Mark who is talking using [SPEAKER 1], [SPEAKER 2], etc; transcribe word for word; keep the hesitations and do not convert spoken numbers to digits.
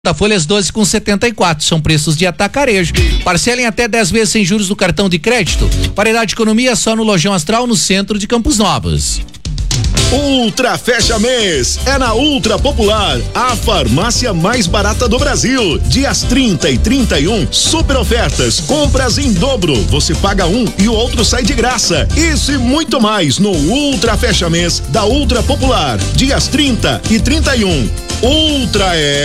[SPEAKER 1] Folhas doze com setenta e quatro, são preços de atacarejo. Parcelem até dez vezes sem juros do cartão de crédito. Paridade Economia só no Lojão Astral, no centro de Campos Novos.
[SPEAKER 2] Ultra Fecha Mês é na Ultra Popular, a farmácia mais barata do Brasil. Dias trinta e trinta e um, super ofertas, compras em dobro. Você paga um e o outro sai de graça. Isso e muito mais no Ultra Fecha Mês da Ultra Popular. Dias trinta e trinta e um. Ultra é